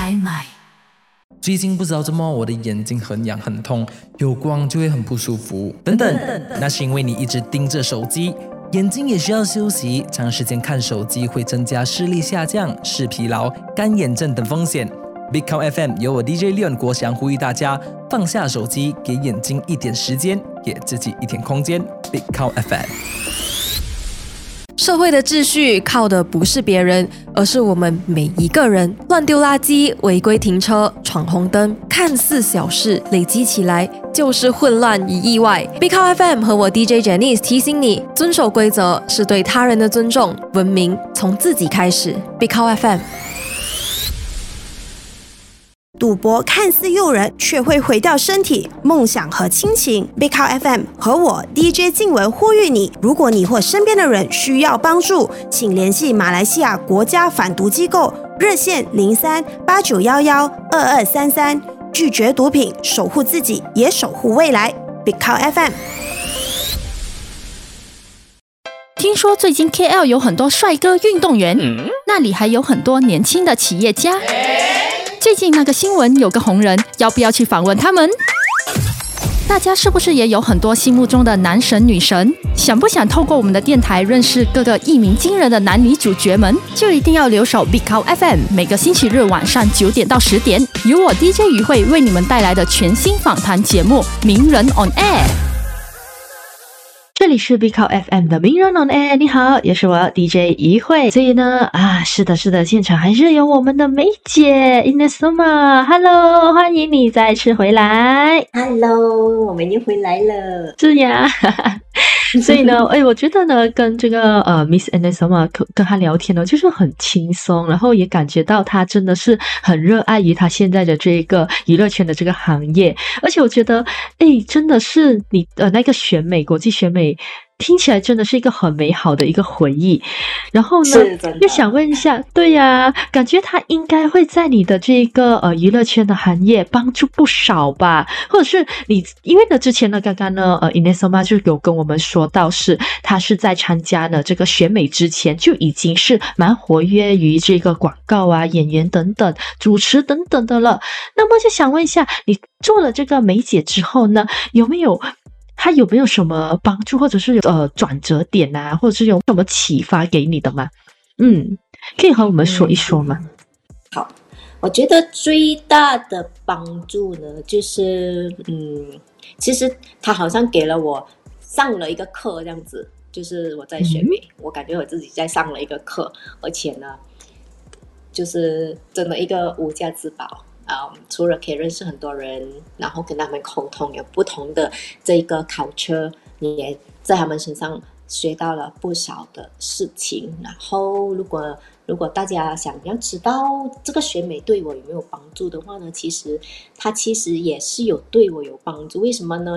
开麦。最近不知道怎么我的眼睛很痒很痛，有光就会很不舒服等等，那是因为你一直盯着手机，眼睛也需要休息，长时间看手机会增加视力下降、视疲劳、干眼症等风险。Big Cow FM 由我 DJ Leon 国祥呼吁大家放下手机，给眼睛一点时间，给自己一点空间。Big Cow FM。 社会的秩序靠的不是别人，而是我们每一个人。乱丢垃圾、违规停车、闯红灯，看似小事，累积起来就是混乱与意外。Big Cow FM 和我 DJ Janice 提醒你，遵守规则是对他人的尊重，文明从自己开始。Big Cow FM。 赌博看似诱人，却会毁掉身体、梦想和亲情。Big Cow FM 和我 DJ 静文呼吁你：如果你或身边的人需要帮助，请联系马来西亚国家反毒机构热线03-8911-2233，拒绝毒品，守护自己，也守护未来。Big Cow FM。 听说最近 KL 有很多帅哥运动员，那里还有很多年轻的企业家。最近那个新闻有个红人，要不要去访问他们？大家是不是也有很多心目中的男神女神？想不想透过我们的电台认识各个一鸣惊人的男女主角们？就一定要留守 Big Cow FM， 每个星期日晚上9点到10点，由我 DJ 于慧为你们带来的全新访谈节目《名人 on Air》。 这里是 Big Cow FM 的名人 on air， 你好，也是我 DJ 于慧。所以呢，是的，现场还是有我们的梅姐 Inesoma，Hello， 欢迎你再次回来。 Hello， 我们又回来了。 是呀。所以呢，我觉得呢，跟这个Miss Inesoma 跟她聊天呢，就是很轻松，然后也感觉到她真的是很热爱于她现在的这个娱乐圈的这个行业，而且我觉得，真的是你那个国际选美。听起来真的是一个很美好的一个回忆，然后呢，就想问一下，对呀，感觉他应该会在你的这个娱乐圈的行业帮助不少吧？或者是你，因为呢之前呢，刚刚呢Inesoma 就有跟我们说到他是在参加呢这个选美之前就已经是蛮活跃于这个广告啊、演员等等、主持等等的了。那么就想问一下，你做了这个梅姐之后呢，他有没有什么帮助，或者是转折点啊，或者是有什么启发给你的吗？可以和我们说一说吗？ 好，我觉得最大的帮助呢，就是其实他好像给了我上了一个课这样子，就是我在选美，我感觉我自己在上了一个课，而且呢，就是真的一个无价之宝。除了可以认识很多人，然后跟他们沟通，有不同的这个culture，你也在他们身上学到了不少的事情。然后如果大家想要知道这个选美对我有没有帮助的话呢，它其实也是对我有帮助。为什么呢？